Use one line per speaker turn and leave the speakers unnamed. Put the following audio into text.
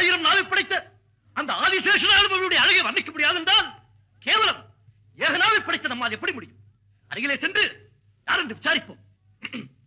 1000 நாள் படைத்த அந்த ஆதிசேஷனாலுடைய அழகை வர்ணிக்க முடியாது என்றால் கேவலம் ஏகனாவை படைத்த நம்மால் எப்படி முடியும்? அருகிலே சென்று யார் என்று விசாரிப்போம்.